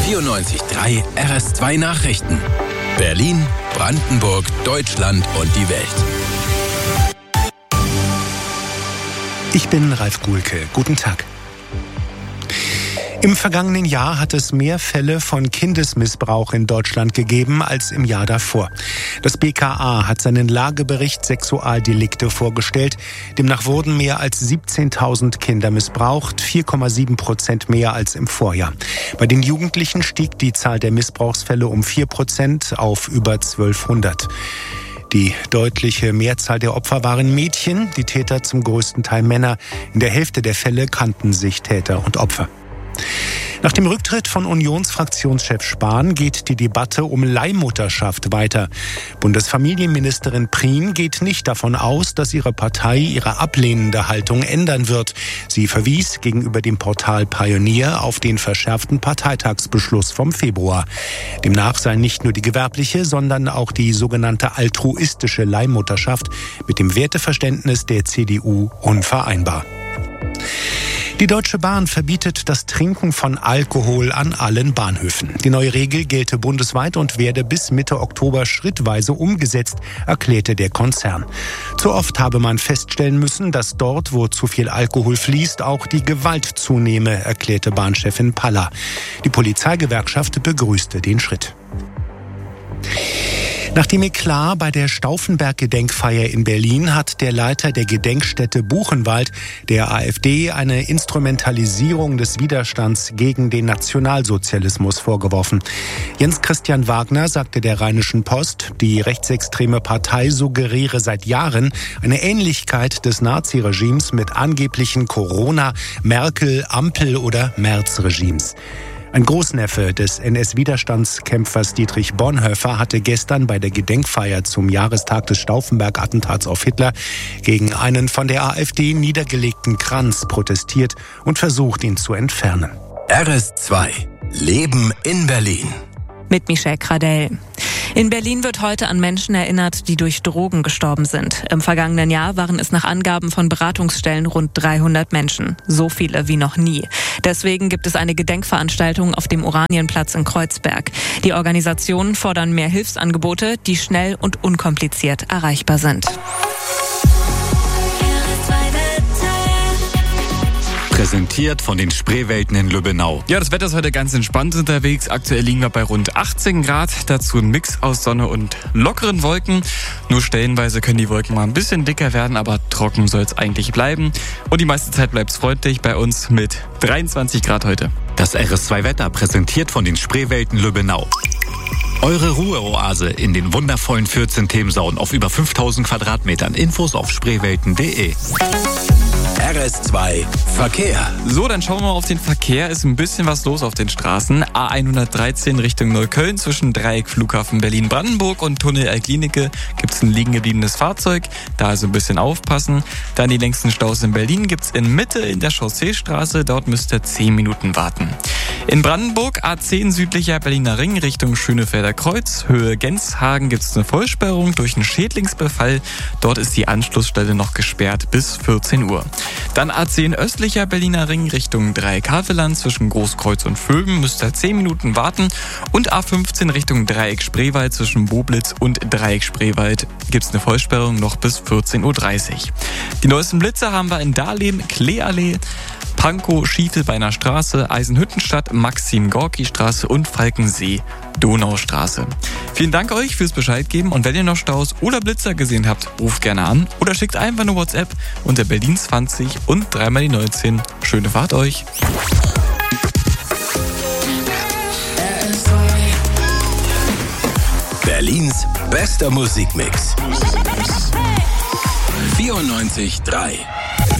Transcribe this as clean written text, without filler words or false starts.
94.3 RS2 Nachrichten. Berlin, Brandenburg, Deutschland und die Welt. Ich bin Ralf Guhlke. Guten Tag. Im vergangenen Jahr hat es mehr Fälle von Kindesmissbrauch in Deutschland gegeben als im Jahr davor. Das BKA hat seinen Lagebericht Sexualdelikte vorgestellt. Demnach wurden mehr als 17.000 Kinder missbraucht, 4,7% mehr als im Vorjahr. Bei den Jugendlichen stieg die Zahl der Missbrauchsfälle um 4% auf über 1200. Die deutliche Mehrzahl der Opfer waren Mädchen, die Täter zum größten Teil Männer. In der Hälfte der Fälle kannten sich Täter und Opfer. Nach dem Rücktritt von Unionsfraktionschef Spahn geht die Debatte um Leihmutterschaft weiter. Bundesfamilienministerin Prien geht nicht davon aus, dass ihre Partei ihre ablehnende Haltung ändern wird. Sie verwies gegenüber dem Portal Pioneer auf den verschärften Parteitagsbeschluss vom Februar. Demnach sei nicht nur die gewerbliche, sondern auch die sogenannte altruistische Leihmutterschaft mit dem Werteverständnis der CDU unvereinbar. Die Deutsche Bahn verbietet das Trinken von Alkohol an allen Bahnhöfen. Die neue Regel gelte bundesweit und werde bis Mitte Oktober schrittweise umgesetzt, erklärte der Konzern. Zu oft habe man feststellen müssen, dass dort, wo zu viel Alkohol fließt, auch die Gewalt zunehme, erklärte Bahnchefin Paller. Die Polizeigewerkschaft begrüßte den Schritt. Nach dem Eklat bei der Stauffenberg-Gedenkfeier in Berlin hat der Leiter der Gedenkstätte Buchenwald der AfD eine Instrumentalisierung des Widerstands gegen den Nationalsozialismus vorgeworfen. Jens Christian Wagner sagte der Rheinischen Post, die rechtsextreme Partei suggeriere seit Jahren eine Ähnlichkeit des Naziregimes mit angeblichen Corona-, Merkel-, Ampel- oder Merz-Regimes. Ein Großneffe des NS-Widerstandskämpfers Dietrich Bonhoeffer hatte gestern bei der Gedenkfeier zum Jahrestag des Stauffenberg-Attentats auf Hitler gegen einen von der AfD niedergelegten Kranz protestiert und versucht, ihn zu entfernen. RS2 Leben in Berlin. Mit Michelle Kradell. In Berlin wird heute an Menschen erinnert, die durch Drogen gestorben sind. Im vergangenen Jahr waren es nach Angaben von Beratungsstellen rund 300 Menschen. So viele wie noch nie. Deswegen gibt es eine Gedenkveranstaltung auf dem Oranienplatz in Kreuzberg. Die Organisationen fordern mehr Hilfsangebote, die schnell und unkompliziert erreichbar sind. Präsentiert von den Spreewelten in Lübbenau. Ja, das Wetter ist heute ganz entspannt unterwegs. Aktuell liegen wir bei rund 18 Grad. Dazu ein Mix aus Sonne und lockeren Wolken. Nur stellenweise können die Wolken mal ein bisschen dicker werden, aber trocken soll es eigentlich bleiben. Und die meiste Zeit bleibt es freundlich bei uns mit 23 Grad heute. Das RS2-Wetter präsentiert von den Spreewelten Lübbenau. Eure Ruheoase in den wundervollen 14 Themensauen auf über 5000 Quadratmetern. Infos auf spreewelten.de. RS2 Verkehr. So, dann schauen wir mal auf den Verkehr. Ist ein bisschen was los auf den Straßen. A113 Richtung Neukölln zwischen Dreieck Flughafen Berlin-Brandenburg und Tunnel Altklinike gibt es ein liegen gebliebenes Fahrzeug. Da also ein bisschen aufpassen. Dann die längsten Staus in Berlin gibt es in Mitte in der Chausseestraße. Dort müsst ihr 10 Minuten warten. In Brandenburg A10 südlicher Berliner Ring Richtung Schönefelder Kreuz. Höhe Genshagen gibt es eine Vollsperrung durch einen Schädlingsbefall. Dort ist die Anschlussstelle noch gesperrt bis 14 Uhr. Dann A10 östlicher Berliner Ring Richtung Dreieck Havelland zwischen Großkreuz und Vöben müsst ihr 10 Minuten warten. Und A15 Richtung Dreieck Spreewald zwischen Boblitz und Dreieck Spreewald gibt es eine Vollsperrung noch bis 14.30 Uhr. Die neuesten Blitze haben wir in Dahlem, Kleeallee, Pankow, Schiefelbeiner Straße, Eisenhüttenstadt, Maxim-Gorki-Straße und Falkensee, Donaustraße. Vielen Dank euch fürs Bescheid geben und wenn ihr noch Staus oder Blitzer gesehen habt, ruft gerne an oder schickt einfach eine WhatsApp unter Berlin 20 und 3 mal die 19. Schöne Fahrt euch! Berlins bester Musikmix. 94.3